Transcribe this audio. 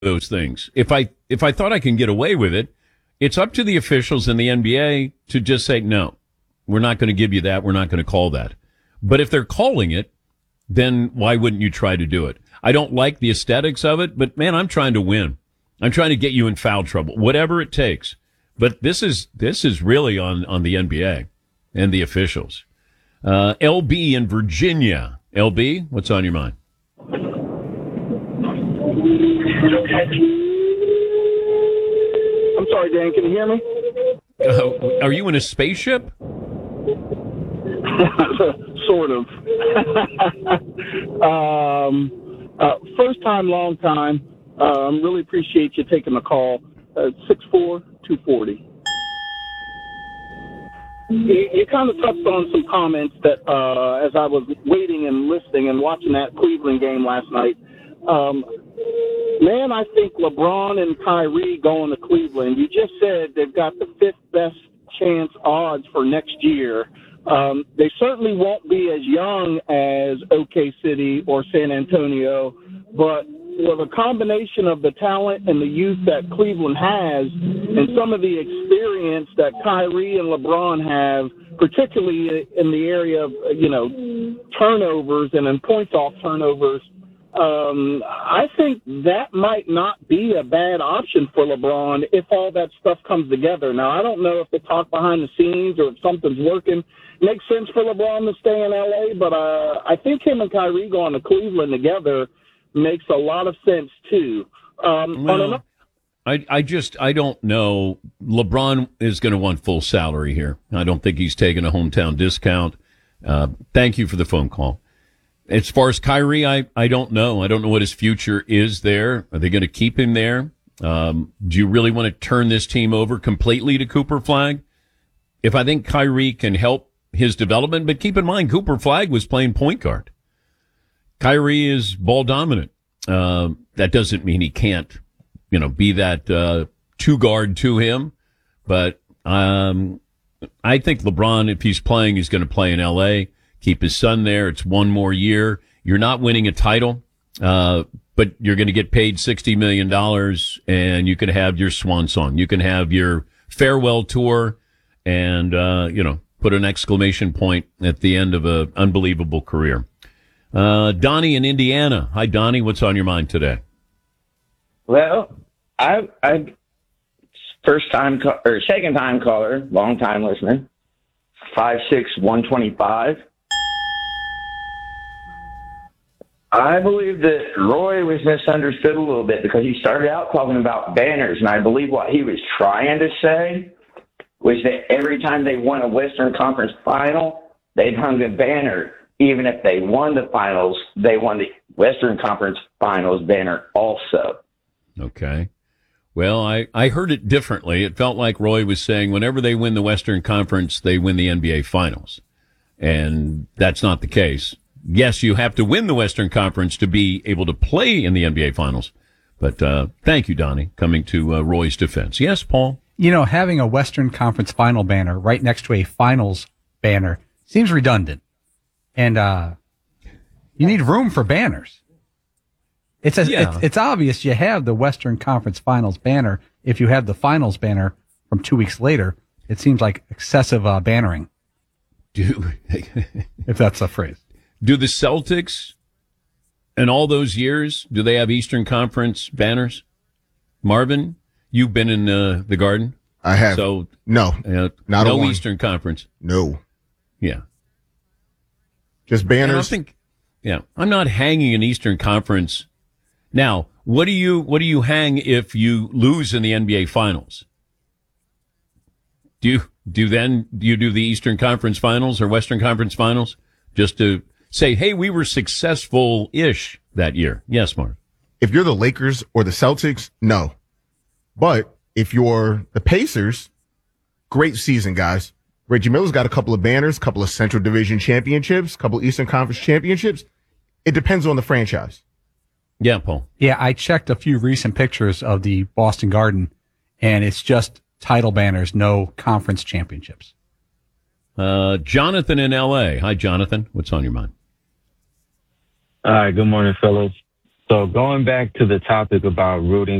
those things. If I thought I can get away with it, it's up to the officials in the NBA to just say, no, we're not going to give you that. We're not going to call that. But if they're calling it, then why wouldn't you try to do it? I don't like the aesthetics of it, but man, I'm trying to win. I'm trying to get you in foul trouble, whatever it takes. But this is really on the NBA and the officials. LB in Virginia. LB, what's on your mind? I'm sorry, Dan. Can you hear me? Are you in a spaceship? Sort of. First time, long time. Really appreciate you taking the call. 6'4", 240. You kind of touched on some comments that as I was waiting and listening and watching that Cleveland game last night. Man, I think LeBron and Kyrie going to Cleveland, you just said they've got the fifth best chance odds for next year. They certainly won't be as young as OK City or San Antonio, but with a combination of the talent and the youth that Cleveland has and some of the experience that Kyrie and LeBron have, particularly in the area of, turnovers and in points off turnovers, I think that might not be a bad option for LeBron if all that stuff comes together. Now, I don't know if the talk behind the scenes or if something's working makes sense for LeBron to stay in L.A., but I think him and Kyrie going to Cleveland together makes a lot of sense, too. I don't know. LeBron is going to want full salary here. I don't think he's taking a hometown discount. Thank you for the phone call. As far as Kyrie, I don't know. I don't know what his future is there. Are they going to keep him there? Do you really want to turn this team over completely to Cooper Flagg? If I think Kyrie can help his development, but keep in mind, Cooper Flagg was playing point guard. Kyrie is ball dominant. That doesn't mean he can't, be that two guard to him. But I think LeBron, if he's playing, he's going to play in L.A., keep his son there. It's one more year. You're not winning a title, but you're going to get paid $60 million, and you can have your swan song. You can have your farewell tour and, put an exclamation point at the end of an unbelievable career. Donnie in Indiana. Hi, Donnie. What's on your mind today? Well, I second time caller, long time listener, 5'6", 125. I believe that Roy was misunderstood a little bit because he started out talking about banners, and I believe what he was trying to say was that every time they won a Western Conference final, they'd hung a banner. Even if they won the finals, they won the Western Conference Finals banner also. Okay. Well, I heard it differently. It felt like Roy was saying whenever they win the Western Conference, they win the NBA Finals. And that's not the case. Yes, you have to win the Western Conference to be able to play in the NBA Finals. But thank you, Donnie, coming to Roy's defense. Yes, Paul? Having a Western Conference Final banner right next to a Finals banner seems redundant. And you need room for banners. It's obvious you have the Western Conference Finals banner. If you have the Finals banner from 2 weeks later, it seems like excessive bannering. If that's a phrase. Do the Celtics in all those years, do they have Eastern Conference banners? Marvin, you've been in the Garden? I have. So no, not no one. Eastern Conference. No. Yeah. Just banners. I'm not hanging an Eastern Conference. Now, what do you hang if you lose in the NBA Finals? Do you do the Eastern Conference Finals or Western Conference Finals just to say, hey, we were successful-ish that year? Yes, Mark. If you're the Lakers or the Celtics, no. But if you're the Pacers, great season, guys. Reggie Miller's got a couple of banners, a couple of Central Division championships, a couple of Eastern Conference championships. It depends on the franchise. Yeah, Paul. Yeah, I checked a few recent pictures of the Boston Garden, and it's just title banners, no conference championships. Jonathan in L.A. Hi, Jonathan. What's on your mind? All right, good morning, fellas. So going back to the topic about rooting